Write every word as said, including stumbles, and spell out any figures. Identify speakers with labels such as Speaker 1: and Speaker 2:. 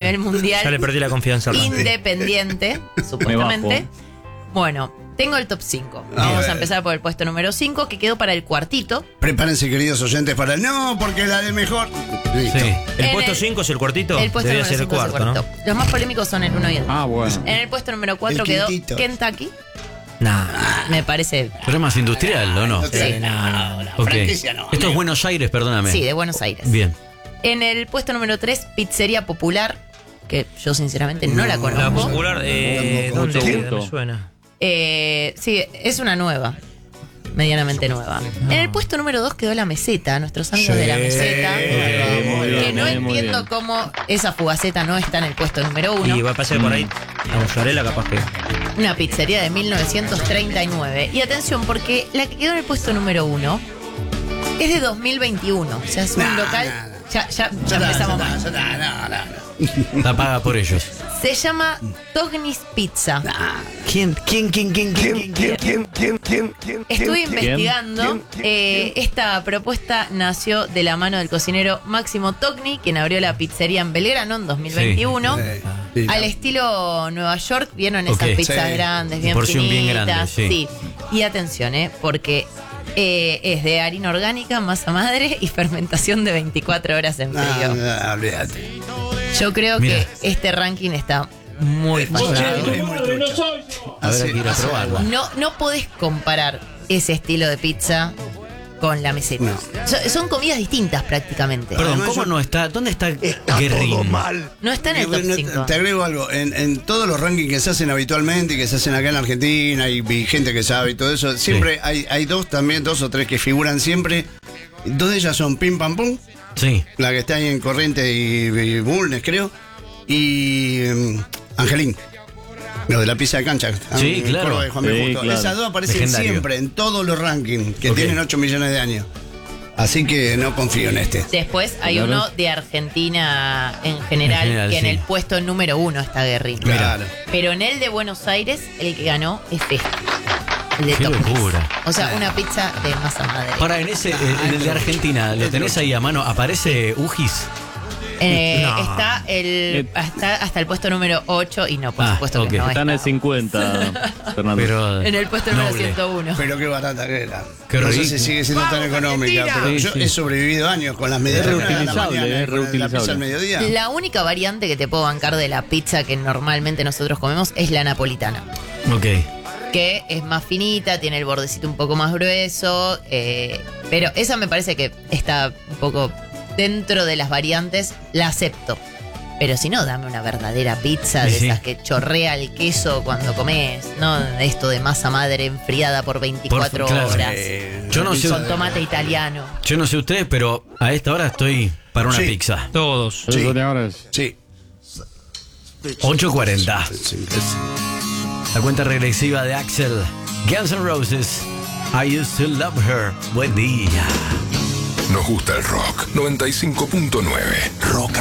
Speaker 1: nivel mundial.
Speaker 2: Ya le perdí la confianza.
Speaker 1: Independiente, supuestamente. Bueno, tengo el top cinco. Vamos a empezar por el puesto número cinco, que quedó para el cuartito.
Speaker 3: Prepárense, queridos oyentes, para el no, porque la de mejor. Listo.
Speaker 2: Sí. ¿El
Speaker 1: En
Speaker 2: puesto
Speaker 1: el-
Speaker 2: cinco es el cuartito?
Speaker 1: El puesto
Speaker 2: Debería
Speaker 1: número
Speaker 2: ser el
Speaker 1: cinco es
Speaker 2: cuarto, ¿no?
Speaker 1: Los más polémicos son el uno y el dos.
Speaker 4: Ah, bueno.
Speaker 1: En el puesto número cuatro
Speaker 3: El
Speaker 1: quedó
Speaker 3: quintito.
Speaker 1: Kentucky.
Speaker 2: Nah.
Speaker 1: Me parece.
Speaker 4: Pero es más industrial, ¿o no?
Speaker 3: No te-
Speaker 1: Sí.
Speaker 3: no, no, no,
Speaker 4: Ok.
Speaker 3: franquicia no.
Speaker 4: Esto es Buenos Aires, perdóname.
Speaker 1: Sí, de Buenos Aires.
Speaker 4: Bien.
Speaker 1: En el puesto número tres, Pizzería Popular, que yo sinceramente no, la
Speaker 2: La
Speaker 1: conozco.
Speaker 2: popular, eh,
Speaker 4: Mucho
Speaker 2: ¿dónde
Speaker 4: gusto.
Speaker 2: me suena?
Speaker 1: Eh, sí, es una nueva. Medianamente nueva. En el puesto número dos quedó La Meseta, nuestros amigos de La Meseta.
Speaker 4: Ok, muy
Speaker 1: que
Speaker 4: bien,
Speaker 1: no
Speaker 4: eh, muy
Speaker 1: entiendo
Speaker 4: bien.
Speaker 1: cómo esa fugaceta no está en el puesto número uno.
Speaker 2: Y va a pasar por ahí a mozzarella capaz que.
Speaker 1: Una pizzería de mil novecientos treinta y nueve. Y atención, porque la que quedó en el puesto número uno es de dos mil veintiuno. O sea, es un
Speaker 3: Nah,
Speaker 1: local.
Speaker 3: nah, nah.
Speaker 1: Ya, ya, ya
Speaker 3: Ya está,
Speaker 1: empezamos
Speaker 3: ya
Speaker 1: mal.
Speaker 3: está, ya está, no, no, no.
Speaker 4: Está paga por ellos.
Speaker 1: Se llama Togni's Pizza.
Speaker 4: ¿Quién? ¿Quién? ¿Quién? ¿Quién? ¿Quién? ¿Quién?
Speaker 1: Estuve investigando. eh, esta propuesta nació de la mano del cocinero Máximo Togni, quien abrió la pizzería en Belgrano en dos mil veintiuno.
Speaker 3: Sí, sí.
Speaker 1: Al estilo Nueva York, vieron esas
Speaker 4: Ok.
Speaker 1: pizzas
Speaker 3: Sí.
Speaker 1: grandes, bien
Speaker 4: Porción bien
Speaker 1: finitas.
Speaker 4: grande, sí.
Speaker 1: Y atención, eh, porque eh, es de harina orgánica, masa madre y fermentación de veinticuatro horas en
Speaker 3: No,
Speaker 1: frío.
Speaker 3: no, olvídate.
Speaker 1: Yo creo
Speaker 4: Mira.
Speaker 1: que este ranking está muy fallado.
Speaker 3: Es muy trucho.
Speaker 4: A ver,
Speaker 3: Así-
Speaker 4: quiero
Speaker 3: así-
Speaker 4: probarla.
Speaker 1: No, no podés comparar ese estilo de pizza con la meseta.
Speaker 3: No.
Speaker 1: So- son comidas distintas prácticamente.
Speaker 4: Perdón,
Speaker 3: Además,
Speaker 4: ¿cómo
Speaker 3: yo-
Speaker 4: no está? ¿Dónde está Guerrín?
Speaker 1: No está en el top
Speaker 3: No,
Speaker 1: cinco.
Speaker 3: Te agrego algo, en, en todos los rankings que se hacen habitualmente y que se hacen acá en Argentina y, y gente que sabe y todo eso, siempre hay, hay dos también, dos o tres que figuran siempre. Dos de ellas son Pim Pam Pum,
Speaker 4: Sí.
Speaker 3: la que está ahí en Corrientes y, y Bulnes, creo, y mm, Angelín. Lo de la pizza de cancha.
Speaker 4: Sí,
Speaker 3: en
Speaker 4: claro.
Speaker 3: Córdoba de Juan B.
Speaker 4: Sí,
Speaker 3: Justo.
Speaker 4: claro.
Speaker 3: Esas dos aparecen
Speaker 4: Legendario.
Speaker 3: siempre en todos los rankings que
Speaker 4: Ok.
Speaker 3: tienen ocho millones de años. Así que no confío en este.
Speaker 1: Después hay
Speaker 4: Claro.
Speaker 1: uno de Argentina en general,
Speaker 4: En general,
Speaker 1: que en
Speaker 4: sí.
Speaker 1: el puesto número uno está Guerrín.
Speaker 3: Claro.
Speaker 1: Pero en el de Buenos Aires, el que ganó es este. El de
Speaker 4: Qué
Speaker 1: Togni's.
Speaker 4: locura.
Speaker 1: O sea, una pizza de masa madre.
Speaker 4: Para, en ese, en el de Argentina, ¿lo tenés ahí a mano? ¿Aparece Ujis?
Speaker 1: Eh,
Speaker 2: No.
Speaker 1: Está el hasta, hasta el puesto número ocho y no, por
Speaker 4: Ah,
Speaker 1: supuesto
Speaker 4: ok.
Speaker 1: que no
Speaker 5: Está en el
Speaker 1: está.
Speaker 5: cincuenta, Fernando.
Speaker 4: Pero.
Speaker 1: En el puesto número
Speaker 4: noble.
Speaker 1: ciento uno.
Speaker 3: Pero qué barata que era.
Speaker 4: Qué
Speaker 3: no sé
Speaker 4: rico.
Speaker 3: si sigue siendo tan económica. Pero
Speaker 5: Sí,
Speaker 3: yo
Speaker 5: sí.
Speaker 3: he sobrevivido años con las medias
Speaker 5: Es
Speaker 3: de la
Speaker 5: reutilizable,
Speaker 3: mañana,
Speaker 5: es
Speaker 3: con la
Speaker 5: reutilizable.
Speaker 3: pizza al mediodía.
Speaker 1: La única variante que te puedo bancar de la pizza que normalmente nosotros comemos es la napolitana.
Speaker 4: Ok.
Speaker 1: Que es más finita, tiene el bordecito un poco más grueso, eh, pero esa me parece que está un poco dentro de las variantes, la acepto. Pero si no, dame una verdadera pizza de
Speaker 4: Sí.
Speaker 1: esas que chorrea el queso cuando comes, no esto de masa madre enfriada por veinticuatro
Speaker 4: Por- claro.
Speaker 1: horas.
Speaker 3: Eh,
Speaker 4: Yo no sé,
Speaker 1: Con tomate italiano.
Speaker 4: yo no sé ustedes, pero a esta hora estoy para una
Speaker 3: Sí.
Speaker 4: pizza.
Speaker 2: Todos.
Speaker 5: Eso
Speaker 3: Sí.
Speaker 5: de ahora es-
Speaker 3: Sí.
Speaker 4: ocho cuarenta.
Speaker 3: Sí, es-
Speaker 4: La cuenta regresiva de Axel. Guns N' Roses. I used to love her. Buen día.
Speaker 6: Nos gusta el rock. noventa y cinco punto nueve. Rock